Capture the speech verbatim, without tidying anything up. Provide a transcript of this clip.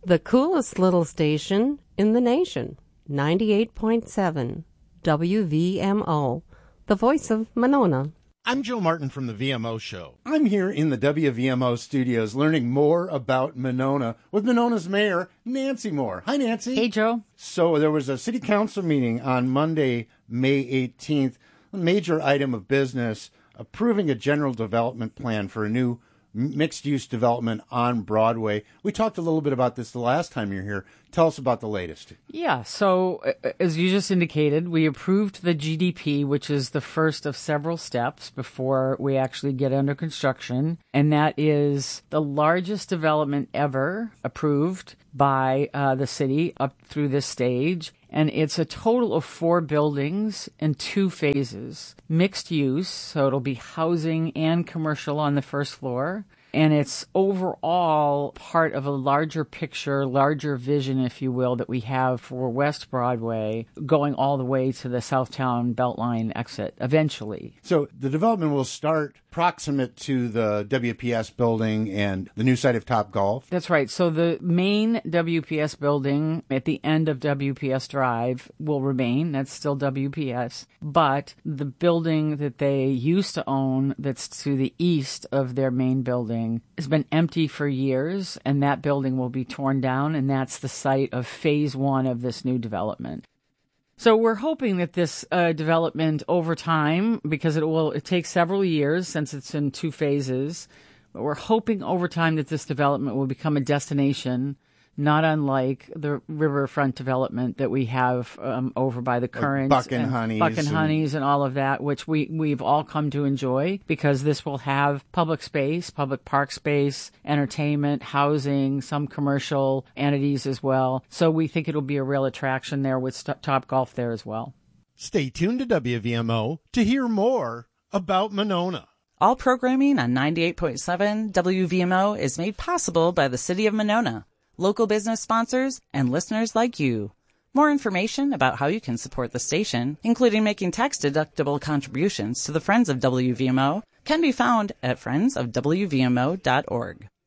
The coolest little station in the nation, ninety-eight point seven W V M O, the voice of Monona. I'm Joe Martin from the V M O Show. I'm here in the W V M O studios learning more about Monona with Monona's mayor, Nancy Moore. Hi, Nancy. Hey, Joe. So there was a city council meeting on Monday, May eighteenth, a major item of business approving a general development plan for a new mixed-use development on Broadway. We talked a little bit about this the last time you were here. Tell us about the latest. Yeah, so uh, as you just indicated, we approved the G D P, which is the first of several steps before we actually get under construction. And that is the largest development ever approved by uh, the city up through this stage. And it's a total of four buildings in two phases. Mixed use, so it'll be housing and commercial on the first floor. And it's overall part of a larger picture, larger vision, if you will, that we have for West Broadway going all the way to the Southtown Beltline exit eventually. So the development will start proximate to the W P S building and the new site of Topgolf. That's right. So the main W P S building at the end of W P S Drive will remain. That's still W P S. But the building that they used to own that's to the east of their main building has been empty for years, and that building will be torn down, and that's the site of phase one of this new development. So we're hoping that this uh, development over time, because it will it takes several years since it's in two phases, but we're hoping over time that this development will become a destination, not unlike the riverfront development that we have um, over by the Current, like Buck and Honeys, Buck and Honeys, and all of that, which we we've all come to enjoy because this will have public space, public park space, entertainment, housing, some commercial entities as well. So we think it'll be a real attraction there with st- Topgolf there as well. Stay tuned to W V M O to hear more about Monona. All programming on ninety-eight point seven W V M O is made possible by the City of Monona, local business sponsors, and listeners like you. More information about how you can support the station, including making tax-deductible contributions to the Friends of W V M O, can be found at friends of W V M O dot org.